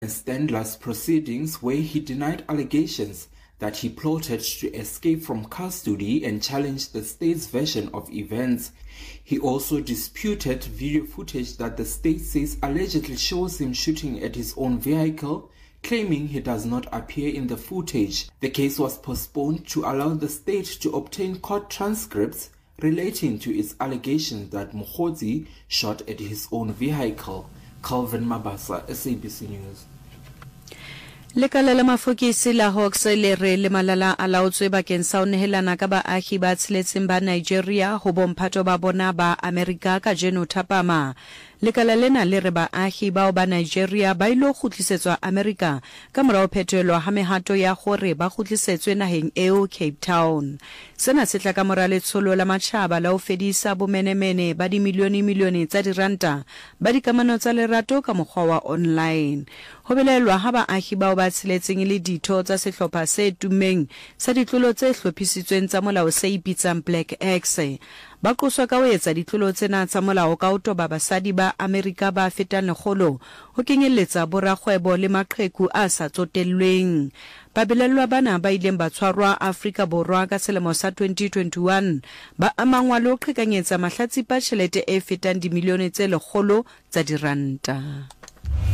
Stendler's proceedings where he denied allegations that he plotted to escape from custody and challenged the state's version of events. He also disputed video footage that the state says allegedly shows him shooting at his own vehicle, claiming he does not appear in the footage. The case was postponed to allow the state to obtain court transcripts relating to its allegation that Mokgotsi shot at his own vehicle. Calvin Mabasa, SABC News. Lekala la mafokisi la Hawks le re le malala a laotswe bakeng sa ho nehelana ka baagi ba tsheletseng ba Nigeria ho bomphato ba bona ba Amerika ka jeno thapama. Lekala lena le re baagi bao ba Nigeria ba ilo khutlisetswa Amerika ka morao phethelwa ha mehato ya gore ba khutlisetswe naheng eo Cape Town. Sena se tla ka mora letsholo la matjhaba la ho fedisa bomenemene ba dimilione tsa diranta ba dikamano tsa lerato ka mokgwa wa online. Ho belelwa ha baagi bao ba tshiletseng le ditho tsa sehlopha se tumeng sa ditlolo tse hlophisitsweng tsa molao se ipitsang Black X. Ba qoswa ka ho etsa ditlolo tsena tsa molao ka ho toba basadi ba Amerika ba fetang 100 ho kenyeletsa borakgwebo le maqheku a sa tsotellweng. Babelelwa bana ba ileng ba tshwarwa Afrika Borwa ka selemo sa 2021 ba amangwa le ho qhekanyetsa mahlatsipa tjhelete e fetang dimilione tse 100 tsa diranta.